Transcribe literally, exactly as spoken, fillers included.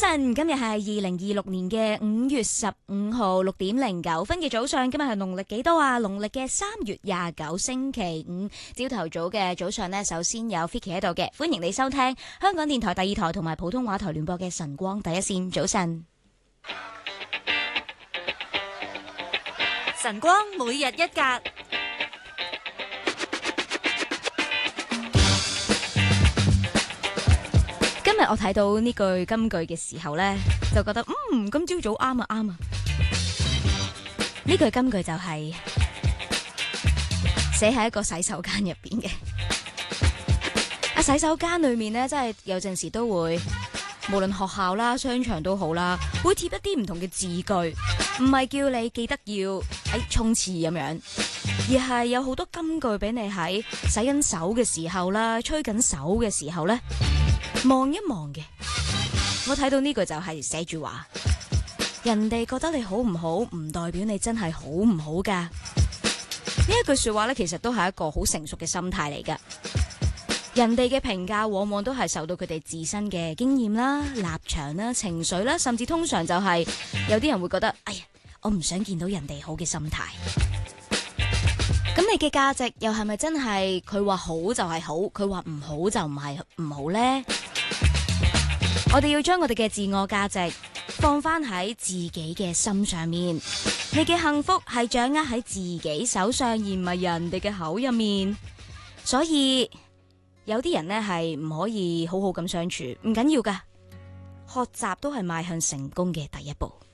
晨，今日係二零二六年嘅五月十五號六點零九分嘅早上。今日係農曆幾多啊？農曆嘅三月廿九星期五朝頭早嘅早上呢，首先有 Vicky 喺度嘅，歡迎你收聽香港電台第二台同埋普通話台聯播嘅晨光第一線。早晨， 晨光每日一格。 今日我睇到呢句金句嘅時候呢，就覺得嗯，今朝早啱啊啱啊！呢句金句就係寫喺一個洗手間入邊嘅。啊，洗手間裏面呢，真係有陣時都會，無論學校啦、商場都好啦，會貼一啲唔同嘅字句，唔係叫你記得要誒沖廁咁樣，而係有好多金句俾你喺洗緊手嘅時候啦、吹緊手嘅時候呢，望一望嘅。我睇到呢句就係寫住話，人哋覺得你好唔好，唔代表你真係好唔好噶。呢一句說話呢，其實都係一個好成熟嘅心態嚟噶。人哋嘅評價往往都係受到佢哋自身嘅經驗啦、立場啦、情緒啦，甚至通常就係有啲人會覺得，哎呀，我唔想見到人哋好嘅心態。咁你嘅價值又係咪真係佢話好就係好，佢話唔好就唔係唔好呢？我哋要將我哋嘅自我價值放翻喺自己嘅心上面。你嘅幸福係掌握喺自己手上，而唔係人哋嘅口入面。所以有啲人呢係唔可以好好咁相處，唔緊要噶，學習都係邁向成功嘅第一步。